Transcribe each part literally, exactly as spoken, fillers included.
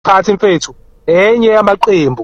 phakathi mfethu enye yamaqembu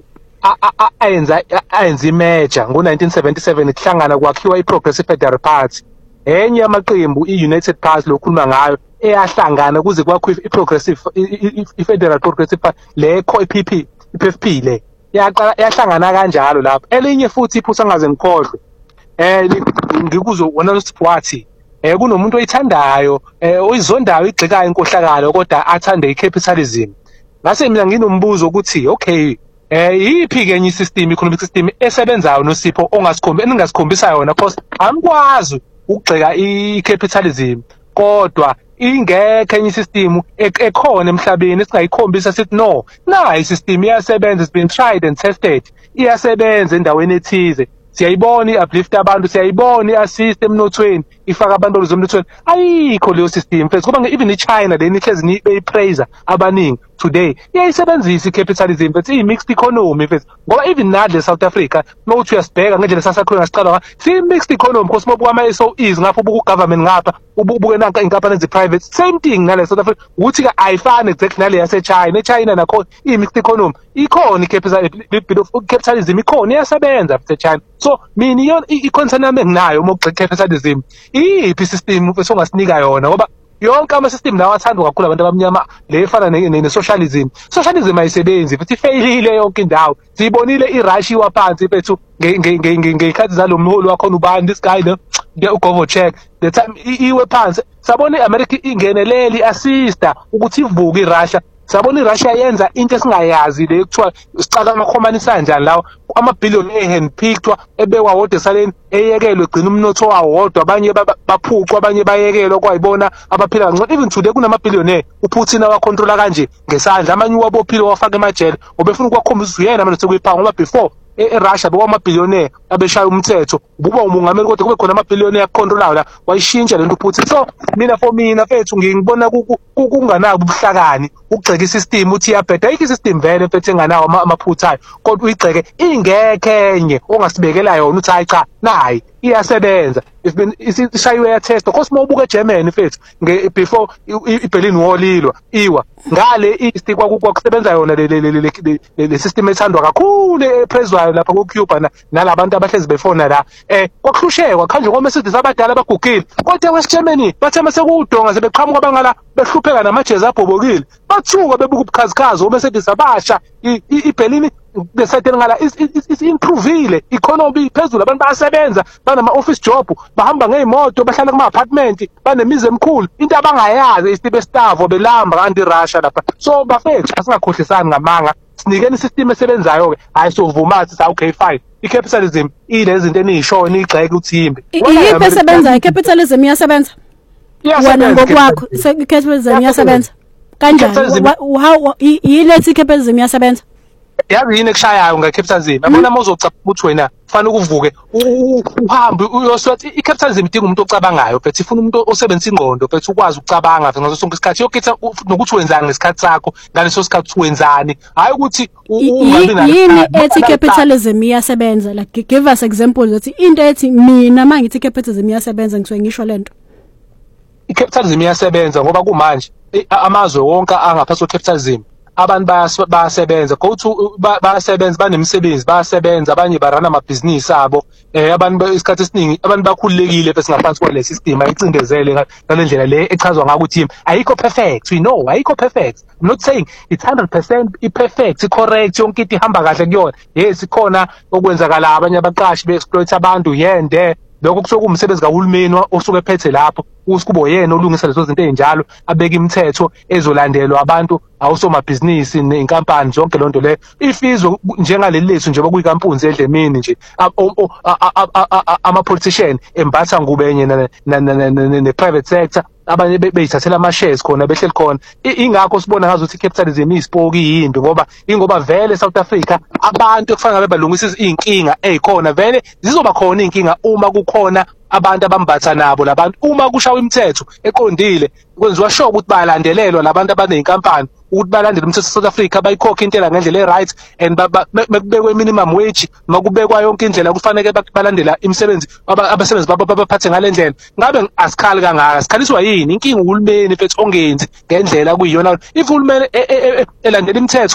ayenza ayenza imerger ngo nineteen seventy-seven kuhlangana kwakhiwa iProgressive Federal Party. Enye yamaqembu iUnited Party lokhuluma ngayo eyahlangana kuze kwakhiwa iProgressive iFederal Progressive Party le P P P F P le yaqala yahlangana kanjalo lapho. Elinye futhi iphutha ngaze ngikhohlwe eh ngikuzo wona losiphathi eh kunomuntu oyithandayo eh oyizondayo igxikayo inkohlakalo kodwa athande iCapitalism. Ngase mina nginombuzo ukuthi okay eh yiphi ke enye system economic system esebenzayo noSipho ongasikhombisa eningasikhombisa yona because angikwazi ukugxeka iCapitalism kodwa ingekho enye system ekhona emhlabeni esingayikhombisa sithi no na isystem iyasebenza, it's been tried and tested, iyasebenza endaweni ethize, siyayibona i-uplift abantu, siyayibona i-assist emnothweni, ifaka abantu emnothweni. Ayikho leyo system mfethu ngoba even iChina leni ihlezi beyipraise abaningi today iyayisebenzisa iCapitalism but iyi-mixed economy mfethu ngoba even nadle South Africa mawuthi uyasibheka ngendlela sasakhona ngasicala siyi-mixed economy because mabuka ama-S O Es ngapha ubuka ugovernment ngapha ubuke nanka inkampani ezi-private same thing nale South Africa ukuthi-ke ayifani exactly nale yase-China. eChina nakhona iyi-mixed economy ikhona i-capitalism ikhona iyasebenza futhi eChina. So mina iyona i-concern yami enginayo uma ugxeka i-capitalism iyiphi system mfethu ongasinika yona ngoba yonke ama-system lawa athandwa kakhulu abantu abamnyama le efana ne-socialism. Socialism ayisebenzi futhi ifeyilile yonke indawo. Siyibonile iRussia iwa phansi mfethu ngey'khathi zalo mholi wakhona ubani this guy no uGorbachev the time iwe phansi. Sabona i-America ingeneleli assista ukuthi ivuke iRussia. Sabona iRussia yenza into esingayazi le kuthiwa sicala amakhomanisa kanjani lawa amabhiliyoni e-handpicked ebekwa wodwa esaleni eyekelwe egcina umnotho wawo wodwa, abanye baphucwa abanye bayekelwa kwayibona abaphila kancane. Even today kunamabhiliyoni uPutin awacontrola kanje ngesandla, amanye wabophile wafaka emajele obefuna ukwakhombisa uyena manje sekuyiphawu ngoba before eRussia bekwamabhiliyoni abeshaya umthetho buba umongameli kodwa kube khona amabhiliyoni acontrolayo la wayishintsha lento uPutin. So mina for mina mfethu ngibona kunganabo ubuhlakani ukugxeka isystem uthi iyabheda. Ayikho isystem vele mfethu enganawo amaphuthayo kodwa uyigxeke ingekho enye ongasibekela yona uthi hayi cha nayi iyasebenza ishayiwe yatesta. Because mawubuka eGermany mfethu before iBerlin Wall ilwa iwa ngale east kwakusebenza yona le system ethandwa kakhulu eprezwayo lapha kuCuba nalabantu abahlezi befona la eh kwakuhlushekwa khanje ngoMercedes abadala abagugile kodwa weSgermany bathe mase kuwudonga sebeqhamuka bangala behlupheka namajezi abhobokile bathuka bebuka ubukhazikhazi ngoMercedes abasha iBerlin besayitheni ngala is improvile economy phezulu, abantu bayasebenza banama office job bahamba ngezimoto bahlala kuma apartment banemizi emikhulu into abangayazi isibe staff belamba kanti Russia lapha. So bafethu asingakhohlisani ngamanga, sinikeni isystem esebenzayo ke hayi sovuma sithi okay fine iCapitalism ile zinto eniyishoyo nigxeke ukuthi yimbi yiphi esebenza iCapitalism iyasebenza wena ngokwakho iCapitalism iyasebenza kanjani how yilethi iCapitalism iyasebenza yazi yini ekushayayo ngeCapitalism yabona mawuzocaba ukuthi wena kufanele uvuke uhambe uyoswathi iCapitalism idinga umuntu ocabangayo futhi ifuna umuntu osebenzisa ingqondo futhi ukwazi ukucabanga ngaso sonke isikhathi yokitha nokuthi wenzani ngesikhathi sakho ngaleso sikhathi wenzani hayi ukuthi ungabi nayo yini ethi iCapitalism iyasebenza. Like give us examples ukuthi into ethi mina mangithi iCapitalism iyasebenza ngisuke ngisho lento. iCapitalism iyasebenza ngoba kumanje amazwe wonke angaphansi kweCapitalism abantu bayasebenza go to bayasebenza banemisebenzi bayasebenza abanye barana amabhizinisi abo eh abantu isikhathi esiningi abantu bakhululekile bese ngaphansi kwale system ayicindezele ngalendlela le echazwa ngayo ukuthi ayikho perfect. We know ayikho perfect. I'm not saying it's one hundred percent i-perfect correct yonke into ihamba kahle kuyona. Yes ikhona okwenzakala abanye abaqashi be-exploit abantu yende lokho kusuka umsebenzi kahulumeni osuke ephethe lapho usikubo yena olungisa lezo zinto ezinjalo abeka imithetho ezolandelwa abantu awusomabhizinisi nenkampani zonke lonto le ifizwe njengaleli lethu nje bakuyinkampunzi edlemini nje ama politician embatha ngubenye ne private sector abanye beyithathela ama shares khona behleli khona. Ingakho sibona ngazo ukuthi iCapitalism ispoke yimbi ngoba ingoba vele South Africa abantu ekufanele balungisa izinkinga ezikhona vele zizoba khona inkinga uma kukhona abantu abambatha nabo labantu uma kushawa imithetho eqondile kwenziwa sure ukuthi bayalandelelwa labantu abaney'nkampani ukuthi balandele umthetho South Africa bayikhokhe intela ngendlela e-right and kubekwe minimum wage makubekwa yonke indlela kufanele balandela imisebenzi abasebenzi babo babaphathe ngale ndlela. Ngabe asikhali kangaka, sikhaliswa yini? Inkinga uhulumeni mfethu ongenzi ngendlela kuyiyona. If uhulumeni elandela imithetho